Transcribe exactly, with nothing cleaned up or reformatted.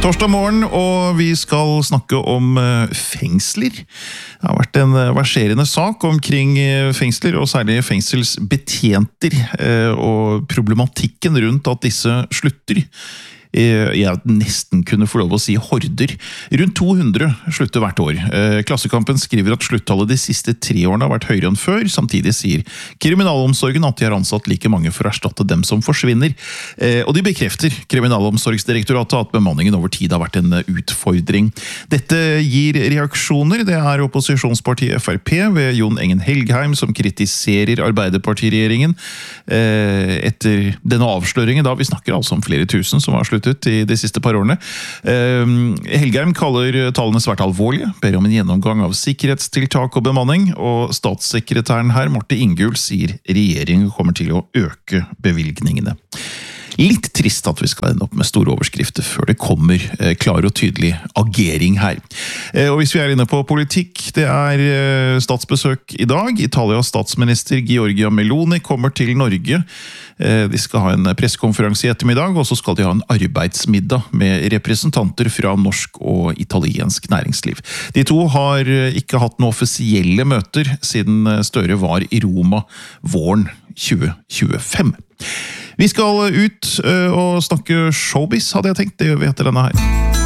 Torsdag morgen, og vi skal snakke om fengsler. Det har vært en verserende sak omkring fengsler, og særlig fengselsbetjenter, og problematikken rundt at disse slutter. Jeg nesten kunne få lov å si horder. Rundt to hundre slutter hvert år. Klassekampen skriver at sluttallet de siste tre årene har vært høyere enn før. Samtidig sier kriminalomsorgen at de har ansatt like mange for å erstatte dem som forsvinner. Og de bekrefter, Kriminalomsorgsdirektoratet, at bemanningen over tid har vært en utfordring. Dette gir reaksjoner. Det er opposisjonspartiet F R P ved Jon Engen-Helgheim som kritiserer Arbeiderpartiregjeringen etter denne avsløringen. Da vi snakker altså om flere tusen som har sluttet ut i de siste par årene. Helgheim kaller tallene svært alvorlige, ber om en gjennomgang av sikkerhetstiltak og bemanning, og statssekretæren her, Marte Ingull, sier regjeringen kommer til å øke bevilgningene. Litt trist at vi skal ende opp med store overskrifter før det kommer klar og tydelig agering her. Og hvis vi er inne på politikk, det er statsbesøk i dag. Italias statsminister Giorgia Meloni kommer til Norge. De skal ha en pressekonferanse i ettermiddag, og så skal de ha en arbeidsmiddag med representanter fra norsk og italiensk næringsliv. De to har ikke hatt noen offisielle møter siden Støre var i Roma våren tjue tjuefem. Vi skal ut og snakke showbiz, hadde jeg tenkt. Det gjør vi etter denne her.